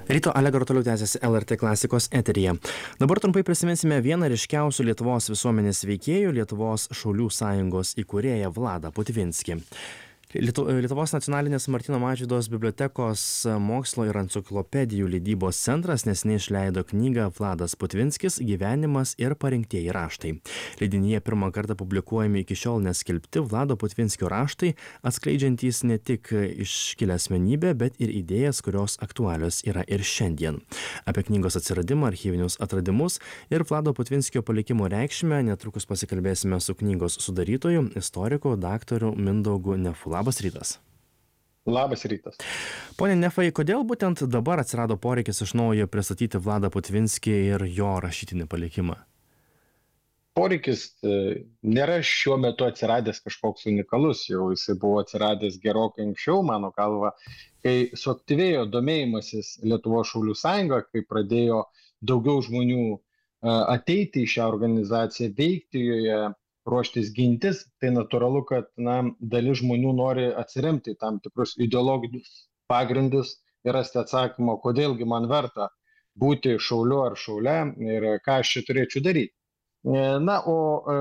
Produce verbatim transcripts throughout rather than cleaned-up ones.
Ryto Allegro toliau tęsiasi L R T klasikos eteryje. Dabar trumpai prisiminsime vieną ryškiausių Lietuvos visuomenės veikėjų, Lietuvos Šaulių sąjungos įkūrėją Vladą Putvinskį. Lietu- Lietuvos nacionalinės Martyno Mažvydos bibliotekos mokslo ir enciklopedijų leidybos centras neseniai išleido knygą Vladas Putvinskis gyvenimas ir parinktieji raštai. Leidinyje pirmą kartą publikuojami iki šiol neskelbti Vlado Putvinskio raštai, atskleidžiantys ne tik iškilę asmenybę, bet ir idėjas, kurios aktualios yra ir šiandien. Apie knygos atsiradimą, archyvinius atradimus ir Vlado Putvinskio palikimo reikšmę netrukus pasikalbėsime su knygos sudarytoju, istoriku, daktaru Mindaugu Nefu. Labas rytas. Labas rytas. Pone Nefai, kodėl būtent dabar atsirado poreikis iš naujo pristatyti Vladą Putvinskį ir jo rašytinį palikimą? Poreikis e, nėra šiuo metu atsiradęs kažkoks unikalus, jau jisai buvo atsiradęs gerokai anksčiau, mano galva, kai suaktyvėjo domėjimasis Lietuvos Šaulių sąjunga, kai pradėjo daugiau žmonių e, ateiti į šią organizaciją, veikti joje, ruoštis gintis, tai natūralu, kad na, dalis žmonių nori atsiremti tam tikrus ideologinius pagrindus ir rasti atsakymą, kodėlgi man verta būti šauliu ar šaule ir ką aš čia turėčiau daryti. Na, o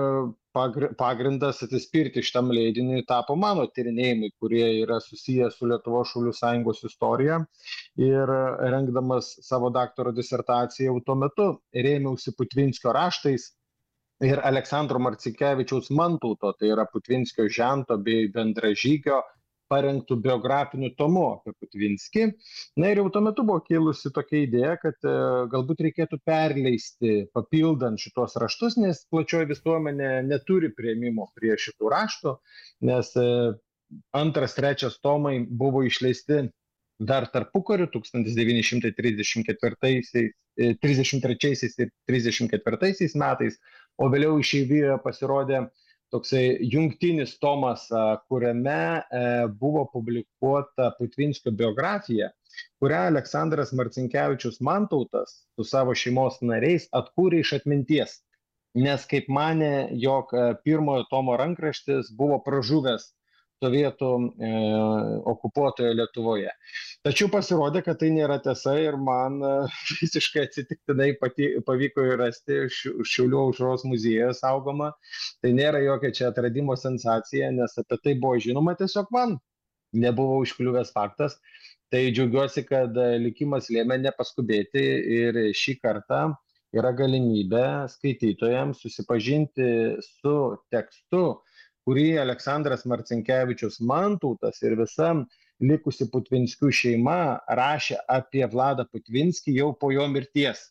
pagrindas atsispirti šitam leidiniui tapo mano tyrinėjimai, kurie yra susiję su Lietuvos Šaulių sąjungos istorija. Ir rengdamas savo daktaro disertaciją jau tuo metu rėmiausi Putvinskio raštais ir Aleksandro Marcinkevičiaus Mantauto, tai yra Putvinskio žento bei bendražygio parengtų biografinių tomų apie Putvinskį. Na ir jau tuo metu buvo kilusi tokia idėja, kad e, galbūt reikėtų perleisti, papildant šitos raštus, nes plačioji visuomenė neturi priėmimo prie šitų raštų, nes e, antras, trečias tomai buvo išleisti dar tarpukariu tūkstantis devyni šimtai trisdešimt ketvirtaisiais, trisdešimt trečiaisiais ir trisdešimt ketvirtaisiais metais, o vėliau išeivijoje pasirodė toksai jungtinis tomas, kuriame buvo publikuota Putvinskio biografija, kurią Aleksandras Marcinkevičius Mantautas su savo šeimos nariais atkūrė iš atminties, nes kaip manė, jog pirmojo tomo rankraštis buvo pražuvęs sovietų e, okupuotoje Lietuvoje. Tačiau pasirodė, kad tai nėra tiesa ir man e, visiškai atsitiktinai pati, pavyko įrasti Šiaulių aušros muziejuje saugoma. Tai nėra jokia čia atradimo sensacija, nes apie tai buvo žinoma, tiesiog man nebuvo užkliuvęs faktas. Tai džiaugiuosi, kad likimas lėmė nepaskubėti ir šį kartą yra galimybė skaitytojams susipažinti su tekstu, kurį Aleksandras Marcinkevičius Mantautas ir visa likusi Putvinskių šeima rašė apie Vladą Putvinskį jau po jo mirties.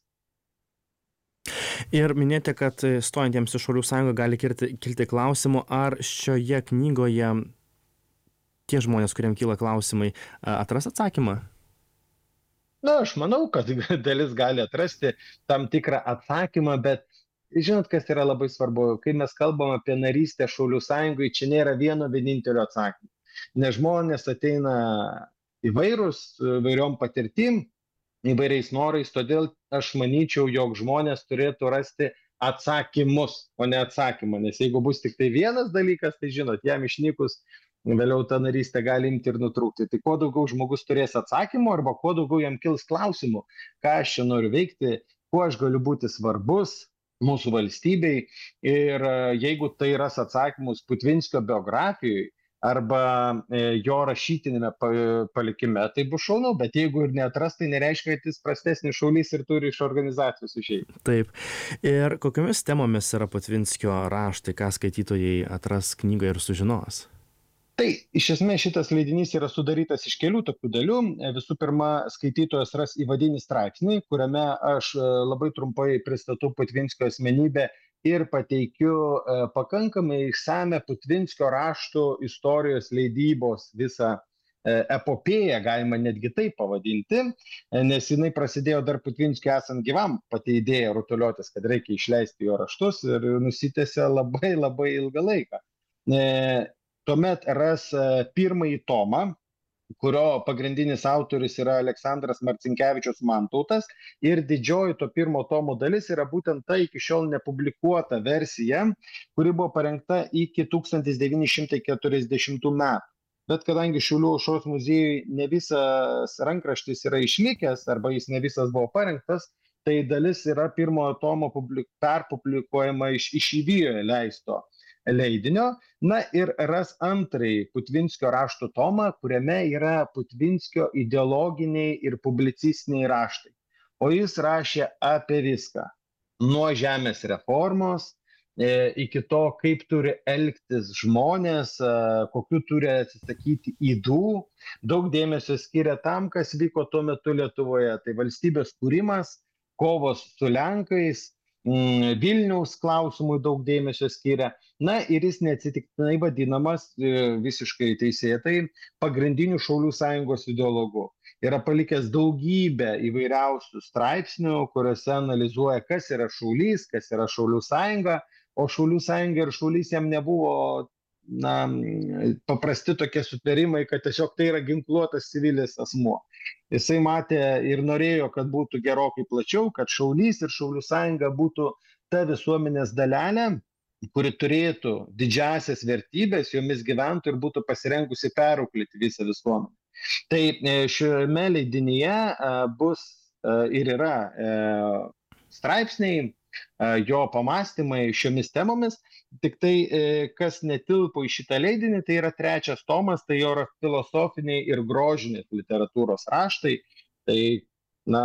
Ir minėjote, kad stojantiems į Šaulių sąjungą gali kilti, kilti klausimų, ar šioje knygoje tie žmonės, kuriems kyla klausimai, atras atsakymą? Na, aš manau, kad dalis gali atrasti tam tikrą atsakymą, bet žinot, kas yra labai svarbu, kai mes kalbam apie narystę Šaulių sąjungai, čia nėra vieno vienintelio atsakymo. Nes žmonės ateina įvairūs, įvairiom patirtim, įvairiais norais, todėl aš manyčiau, jog žmonės turėtų rasti atsakymus, o ne atsakymą. Nes jeigu bus tik tai vienas dalykas, tai žinot, jam išnykus, vėliau ta narystė gali imti ir nutrūkti. Tai kuo daugiau žmogus turės atsakymų arba kuo daugiau jam kils klausimų, ką aš čia noriu veikti, kuo aš galiu būti svarbus mūsų valstybei, ir jeigu tai ras atsakymus Putvinskio biografijoje arba jo rašytinėme palikime, tai bus šaunu, bet jeigu ir neatras, tai nereiškia, kad jis prastesnis šaulys ir turi iš organizacijos išeiti. Taip. Ir kokiamis temomis yra Putvinskio raštai, ką skaitytojai atras knygą ir sužinos? Tai iš esmės šitas leidinys yra sudarytas iš kelių tokių dalių. Visų pirma, skaitytojas ras įvadinį straipsnį, kuriame aš labai trumpai pristatau Putvinskio asmenybę ir pateikiu pakankamai išsame Putvinskio raštų istorijos leidybos visą epopėją, galima netgi taip pavadinti, nes jinai prasidėjo dar Putvinskio esant gyvam, pati idėja rutuliotis, kad reikia išleisti jo raštus, ir nusitęsė labai labai ilgą laiką. Tuomet ras pirmąjį tomą, kurio pagrindinis autorius yra Aleksandras Marcinkevičius Mantautas, ir didžioji to pirmo tomo dalis yra būtent ta iki šiol nepublikuota versija, kuri buvo parengta iki tūkstantis devyni šimtai keturiasdešimtų metų. bet kadangi Šiaulių aušros muziejui ne visas rankraštis yra išlikęs arba jis ne visas buvo parengtas, tai dalis yra pirmojo tomo publik, perpublikuojama iš išeivijoje leisto leidinio. Na ir ras antrąjį Putvinskio raštų tomą, kuriame yra Putvinskio ideologiniai ir publicistiniai raštai. O jis rašė apie viską. Nuo žemės reformos e, iki to, kaip turi elgtis žmonės, e, kokiu turi atsisakyti ydų. Daug dėmesio skiria tam, kas vyko tuo metu Lietuvoje. Tai valstybės kūrimas, kovos su Lenkais, mm, Vilniaus klausimui daug dėmesio skiria. Na ir jis neatsitiktinai vadinamas e, visiškai teisėtai pagrindiniu Šaulių sąjungos ideologu. Yra palikęs daugybę įvairiausių straipsnių, kuriuose analizuoja, kas yra šaulys, kas yra Šaulių sąjunga, o Šaulių sąjunga ir šaulys jam nebuvo na, paprasti tokie sutarimai, kad tiesiog tai yra ginkluotas civilis asmuo. Jisai matė ir norėjo, kad būtų gerokai plačiau, kad šaulys ir Šaulių sąjunga būtų ta visuomenės dalelė, kuri turėtų didžiasias vertybės, jomis gyventų ir būtų pasirengusi perauklėti visą visuomenę. Tai šiame leidinyje bus ir yra straipsniai, jo pamastymai šiomis temomis, tik tai kas netilpo į šitą leidinį, tai yra trečias tomas, tai jo filosofiniai ir grožinės literatūros raštai. Tai na,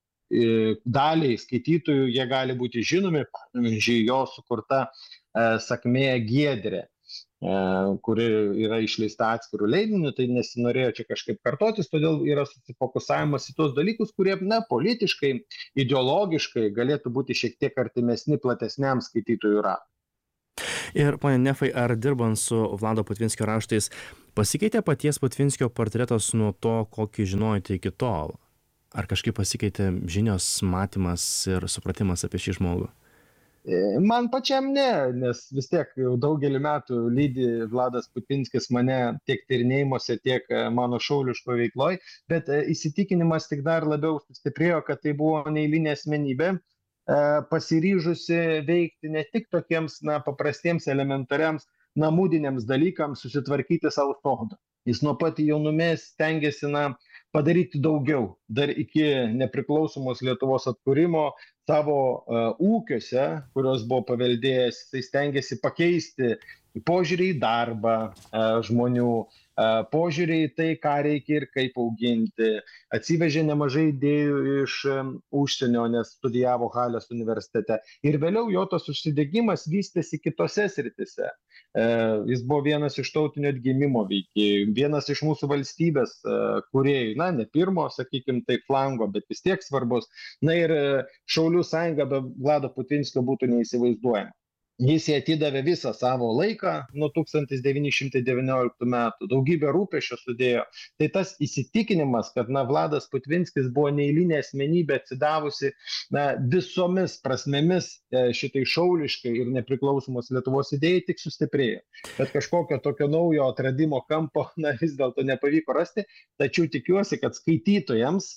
daliai skaitytojų jie gali būti žinomi, pavyzdžiui, jo sukurta sakmė Giedrė, kuri yra išleista atskirų leidinių, tai nesinorėjo čia kažkaip kartotis, todėl yra susifokusavimas į tos dalykus, kurie, na, politiškai, ideologiškai galėtų būti šiek tiek artimesni platesniam skaitytojų ratui. Ir, ponia Nefai, ar dirbant su Vlado Putvinskio raštais, pasikeitė paties Putvinskio portretas nuo to, kokį žinojote iki tol? Ar kažkaip pasikeitė žinios, matymas ir supratimas apie šį žmogų? Man pačiam ne, nes vis tiek jau daugelį metų lydi Vladas Putvinskis mane tiek tyrinėjimuose, tiek mano šauliško veikloj, bet įsitikinimas tik dar labiau sustiprėjo, kad tai buvo neeilinė asmenybė, pasiryžusi veikti ne tik tokiems na, paprastiems elementariams namudiniams dalykams, susitvarkyti savo sodą. Jis nuo pat jaunumės stengiasi na, padaryti daugiau. Dar iki nepriklausomos Lietuvos atkūrimo savo uh, ūkiuose, kurios buvo paveldėjęs, jisai stengiasi pakeisti požiūrį į darbą uh, žmonių, uh, požiūrį į tai, ką reikia ir kaip auginti. Atsivežė nemažai idėjų iš um, užsienio, nes studijavo Halės universitete. Ir vėliau jo tas užsidegimas vystėsi kitose sritise. Uh, jis buvo vienas iš tautinio atgimimo veikėjų, vienas iš mūsų valstybės uh, kūrėjų, na, ne pirmo, sakykime, tai flango, bet vis tiek svarbus. Na ir uh, Šaulių sąjunga be Vlado Putvinskio būtų neįsivaizduojama. Jis jį atidavė visą savo laiką nuo tūkstantis devyni šimtai devynioliktų metų, daugybę rūpesčio sudėjo. Tai tas įsitikinimas, kad na, Vladas Putvinskis buvo neeilinė asmenybė atsidavusi na, visomis prasmėmis šitai šauliškai ir nepriklausomos Lietuvos idėjai, tik sustiprėjo. Bet kažkokio tokio naujo atradimo kampo na, vis dėlto nepavyko rasti, tačiau tikiuosi, kad skaitytojams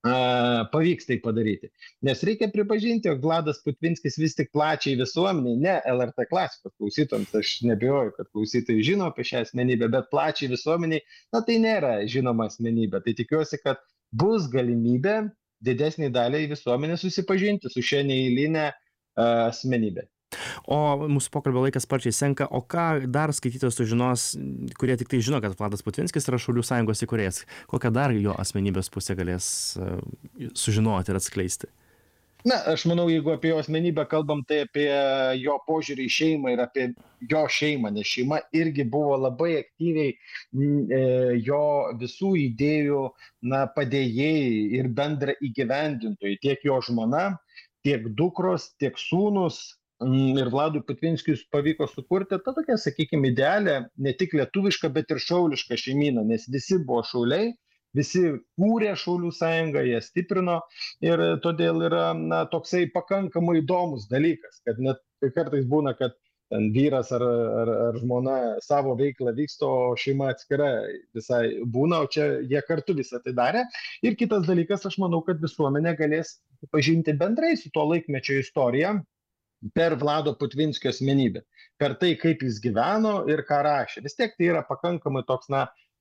pavyks tai padaryti. Nes reikia pripažinti, jog Vladas Putvinskis vis tik plačiai visuomeniai, ne L R T klasikos klausytojams, aš nebijoju, kad klausytojai žino apie šią asmenybę, bet plačiai visuomeniai, na tai nėra žinoma asmenybė. Tai tikiuosi, kad bus galimybė didesniai daliai visuomenės susipažinti su šia neeilinė uh, asmenybė. O mūsų pokalbio laikas sparčiai senka, o ką dar skaitytojas sužinos, kurie tik tai žino, kad Vladas Putvinskis yra Šaulių sąjungos įkūrėjas? Kokią dar jo asmenybės pusę galės sužinoti ir atskleisti? Na, aš manau, jeigu apie jo asmenybę kalbam, tai apie jo požiūrį į šeimą ir apie jo šeimą, nes šeima irgi buvo labai aktyviai jo visų idėjų na, padėjėjai ir bendra įgyvendintojai, tiek jo žmona, tiek dukros, tiek sūnus. Ir Vladui Putvinskiui pavyko sukurti tą tokią, sakykime, idealią, ne tik lietuvišką, bet ir šaulišką šeimyną, nes visi buvo šauliai, visi kūrė Šaulių sąjungą, jie stiprino ir todėl yra na, toksai pakankamai įdomus dalykas, kad net kartais būna, kad ten vyras ar, ar, ar žmona savo veiklą vyksta, o šeima atskira visai būna, o čia jie kartu visą tai darė. Ir kitas dalykas, aš manau, kad visuomenė galės pažinti bendrai su to laikmečio istorija, per Vlado Putvinskio asmenybę, per tai, kaip jis gyveno ir ką rašė. Vis tiek tai yra pakankamai toks, na,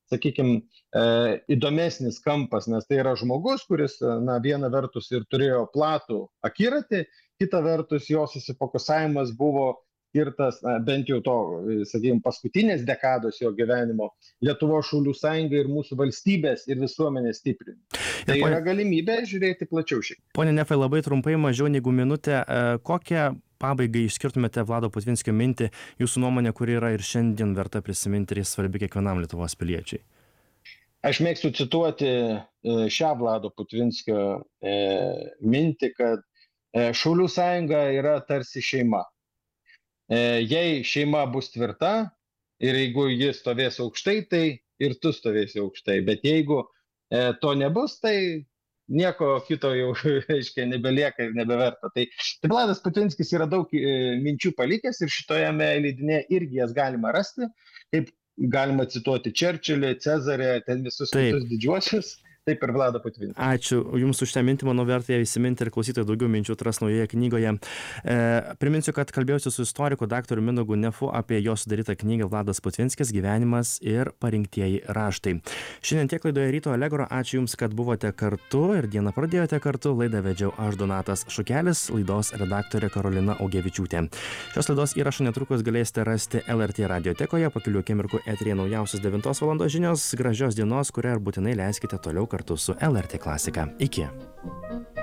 sakykime, įdomesnis kampas, nes tai yra žmogus, kuris, na, viena vertus ir turėjo platų akiratį, kita vertus jo susifokusavimas buvo skirtas, na, bent jau to, sakykime, paskutinės dekados jo gyvenimo Lietuvos Šaulių sąjungai ir mūsų valstybės ir visuomenės stiprinimui. Tai pone- yra galimybė žiūrėti plačiau šiek tiek. Pone Nefai, labai trumpai, mažiau negu minutę, e, kokią pabaigai išskirtumėte Vlado Putvinskio mintį, jūsų nuomonė, kuri yra ir šiandien verta prisiminti ir svarbi kiekvienam Lietuvos piliečiai? Aš mėgstu cituoti e, šią Vlado Putvinskio e, mintį, kad e, Šaulių sąjunga yra tarsi šeima. E, jei šeima bus tvirta ir jeigu ji stovės aukštai, tai ir tu stovėsi aukštai. Bet jeigu e, to nebus, tai nieko kito jau, reiškia, nebelieka ir nebeverta. Tai, tai Vladas Putvinskis yra daug e, minčių palikęs ir šitoje leidinėje irgi jas galima rasti, kaip galima cituoti Čerčilį, Cezarį, ten visus Taip. kitus didžiuosius. Taip ir Vladą Putvinskį. Ačiū Jums už šią mintį, manau, verta ją įsiminti ir klausytojai daugiau minčių atras naujoje knygoje. E, priminsiu, kad kalbėjausi su istoriku daktaru Mindaugu Nefu apie jo sudarytą knygą Vladas Putvinskis gyvenimas ir parinktieji raštai. Šiandien tiek laidoje Ryto Allegro, ačiū Jums, kad buvote kartu ir dieną pradėjote kartu. Laidą vedžiau aš, Donatas Šukelis, laidos redaktorė Karolina Augevičiūtė. Šios laidos įrašą netrukus galėsite rasti L R T radiotekoje, po kelių akimirkų eteryje naujausios devintos valandos žinios. Gražios dienos, kurią ir būtinai leiskite toliau kartu su L R T klasika. Iki.